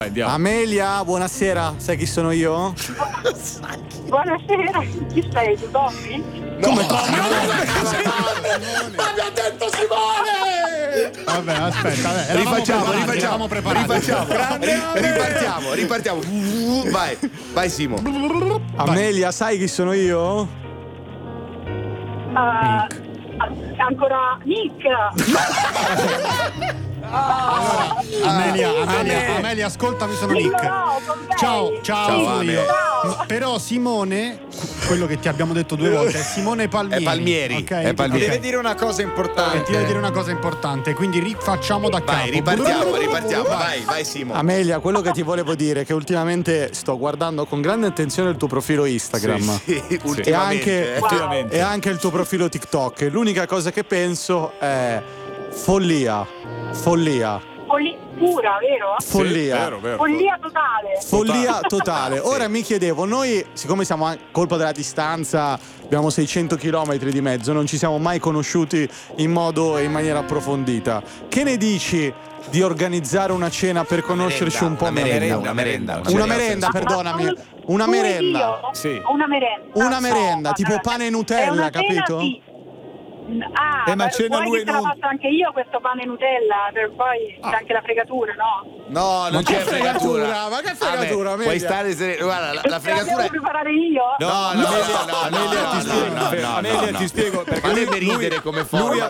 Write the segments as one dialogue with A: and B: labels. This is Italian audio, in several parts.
A: Andiamo.
B: Amelia, buonasera, sai chi sono io?
C: Buonasera, chi sei? Tu Tommy?
B: Come Tommy?
A: Ma mi ha detto Simone!
D: Vabbè, aspetta,
E: Rifacciamo. Ripartiamo. Vai Simo.
B: Amelia, sai chi sono io?
C: Ancora Nick.
D: Amelia, ascoltami, sono Nick. Ciao, sono io. Però Simone, quello che ti abbiamo detto 2 volte, è Simone Palmieri.
E: Okay?
D: È Palmieri.
E: Deve
F: dire una cosa importante.
D: Ti deve dire una cosa importante, quindi rifacciamo da capo.
E: Ripartiamo. Vai Simo.
B: Amelia, quello che ti volevo dire è che ultimamente sto guardando con grande attenzione il tuo profilo Instagram.
E: Sì,
B: e anche il tuo profilo TikTok. L'unica cosa che penso è follia.
C: Pura, vero?
B: Follia.
A: Sì, vero.
C: Follia totale.
B: Ora mi chiedevo, noi siccome siamo a colpa della distanza, abbiamo 600 km di mezzo, non ci siamo mai conosciuti in maniera approfondita. Che ne dici di organizzare una cena per conoscerci un po' meglio?
E: Una merenda.
B: Perdonami. Una merenda.
A: Sì.
B: Una merenda, tipo pane e Nutella, capito?
C: Sì.
A: Ma cena lui
C: che te la faccio anche io questo pane Nutella, per poi c'è anche la fregatura, no?
E: No, non c'è fregatura.
B: Ma che fregatura, Amelia?
E: Puoi stare sereno. Guarda, la fregatura
C: devo preparare io?
A: Amelia, ti spiego perché
E: farebbe ridere come forma.
A: Lui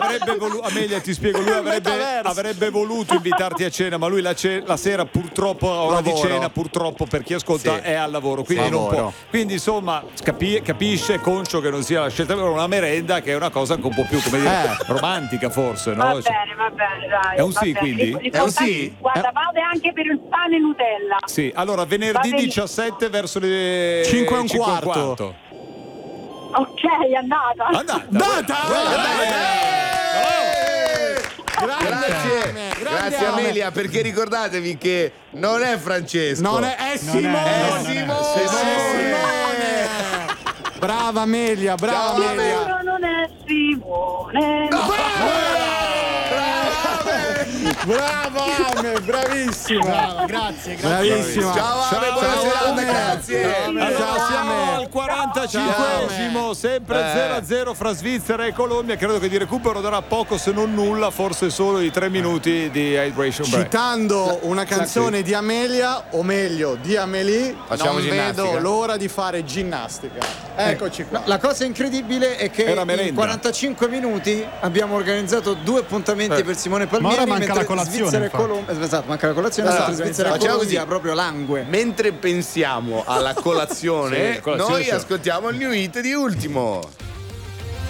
A: avrebbe voluto invitarti a cena, ma lui la sera purtroppo a ora di cena, purtroppo per chi ascolta è al lavoro, quindi non può. Quindi insomma capisce, conscio che non sia la scelta per una merenda, che è una cosa anche un po' più, come dire, romantica forse, no?
C: Va bene, dai.
A: È un sì, quindi?
C: È un sì? Guarda, vale anche per il pane Nutella.
A: Sì, allora venerdì 17 verso le
B: 5:15.
C: Ok, andata.
E: Grazie Amelia, perché ricordatevi che non è Francesco,
B: è Simone. Brava Amelia, Amelia.
C: Non è Simone.
B: Brava Ame, bravissima.
D: Grazie.
B: Bravissima.
E: Ciao buona serata, grazie.
A: Siamo al 45esimo, sempre 0-0 fra Svizzera e Colombia. Credo che di recupero darà poco, se non nulla, forse solo i 3 minuti di hydration break.
B: Citando una canzone di Amelia, o meglio di Amélie,
E: facciamo
B: non
E: ginnastica.
B: vedo l'ora di fare ginnastica. Eccoci qua.
F: La cosa incredibile è che in 45 minuti abbiamo organizzato 2 appuntamenti per Simone Palmieri.
D: Ma ora manca la colazione.
F: Svizzera e Colombia. Esatto, manca la colazione. Svizzera e Colombia proprio langue.
E: Mentre pensiamo alla colazione, noi ascoltiamo il new hit di Ultimo.